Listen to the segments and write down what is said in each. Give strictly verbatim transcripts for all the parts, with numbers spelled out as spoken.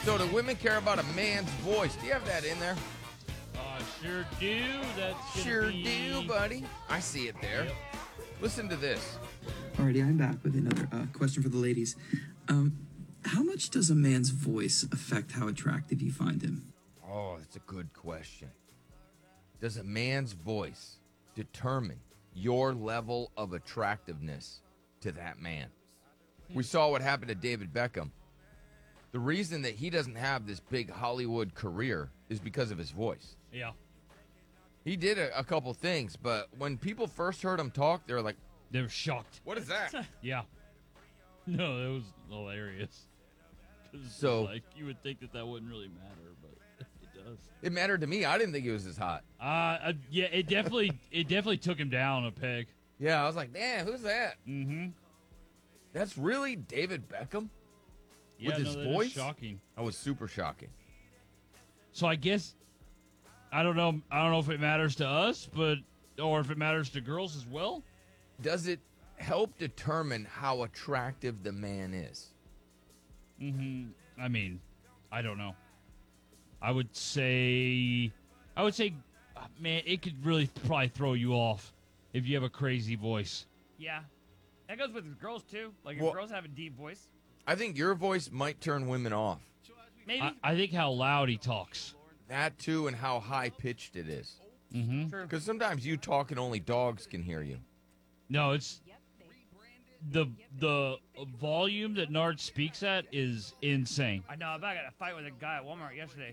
So do women care about a man's voice? Do you have that in there? Uh, sure do. That's gonna Sure be... do, buddy. I see it there. Yep. Listen to this. Alrighty, I'm back with another uh, question for the ladies. Um, how much does a man's voice affect how attractive you find him? Oh, that's a good question. Does a man's voice determine your level of attractiveness to that man? We saw what happened to David Beckham. The reason that he doesn't have this big Hollywood career is because of his voice. Yeah. He did a, a couple things, but when people first heard him talk, they were like, They were shocked. what is that? Yeah. No, it was hilarious. 'Cause So- like, you would think that that wouldn't really matter, but it does. It mattered to me. I didn't think he was as hot. Uh, uh yeah, it definitely, it definitely took him down a peg. Yeah, I was like, damn, who's that? Mm-hmm. That's really David Beckham? Yeah, With his no, that is voice? shocking. That was super shocking. So I guess I don't know. I don't know if it matters to us, but or if it matters to girls as well. Does it help determine how attractive the man is? Mm-hmm. I mean, I don't know. I would say, I would say, uh, man, it could really probably throw you off if you have a crazy voice. Yeah. That goes with girls, too. Like, if Well- girls have a deep voice. I think your voice might turn women off. Maybe. I, I think how loud he talks. That too, and how high pitched it is. Mm-hmm. True. Because sometimes you talk and only dogs can hear you. No, it's the the volume that Nard speaks at is insane. I know. I got in a fight with a guy at Walmart yesterday.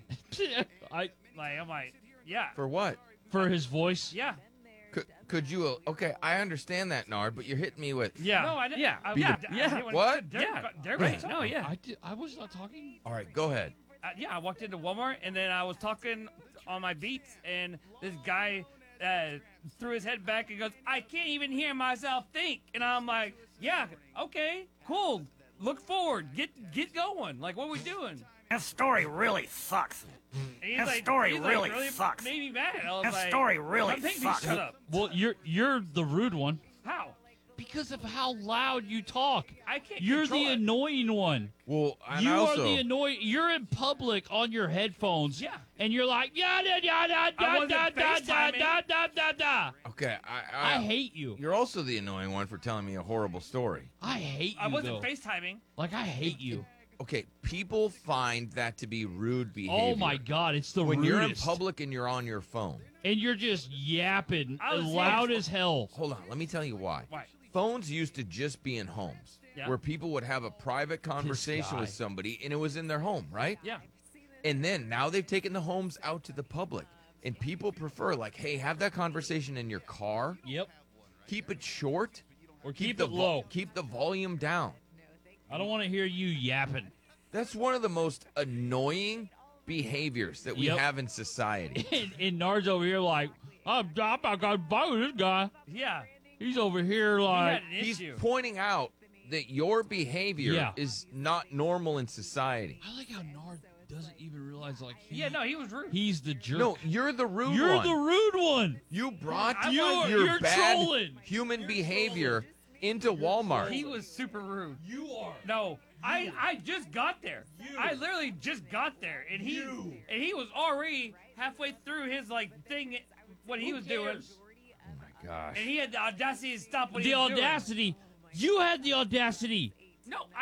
I Like, I'm like, yeah. For what? for his voice. Yeah. Could, could you? Uh, okay, I understand that, Nard, but you're hitting me with. Yeah. No, I didn't. Yeah. I, Be yeah. the- I- yeah. I- when- What? Derek, Yeah. Derek Right. was talking. No, yeah. I did, I was not talking. All right, go ahead. Uh, yeah, I walked into Walmart and then I was talking on my beats, and this guy uh, threw his head back and goes, "I can't even hear myself think." And I'm like, "Yeah, okay, cool. Look forward. Get get going. Like, what are we doing?" That story really sucks. And he's That like, story he's really like, sucks. Made me mad. I was That like, story really "I'm thinking, sucks." Shut up. Well, you're you're the rude one How? because of how loud you talk. I can't. You're control the it. annoying one. Well, and you I are also, the annoying. You're in public on your headphones. Yeah. And you're like, yeah, da, da, da, I da, wasn't da, da, da, FaceTiming. da, da, da, da. Okay, I, I I, hate you. You're also the annoying one for telling me a horrible story. I hate you. I wasn't though. FaceTiming. Like I hate you. Okay, people find that to be rude behavior. Oh my God, it's the When rudest. you're in public and you're on your phone. and you're just yapping I was- loud as hell. Hold on, let me tell you why. Why? Phones used to just be in homes, Yeah. where people would have a private conversation guy. with somebody, and it was in their home, right? Yeah. And then now they've taken the homes out to the public, and people prefer like, hey, have that conversation in your car. Yep. Keep it short, Or keep, the it vo- low. keep the volume down. I don't want to hear you yapping. That's one of the most annoying behaviors that we Yep. have in society. And, and Nard's over here like, I'm, I'm not gonna bother this guy. Yeah. He's over here He like, had an He's issue. pointing out that your behavior Yeah. is not normal in society. I like how Nard doesn't even realize like he, Yeah, no, he was rude. he's the jerk. No, you're the rude you're one. the rude one. You brought I your, was- your you're bad trolling. human behavior into Walmart. He was super rude. You are. No, I I just got there. I literally just got there, and he and he was already halfway through his like thing, what he was doing, Oh my gosh. and he had the audacity to stop what The he was audacity. You had the audacity. doing. No,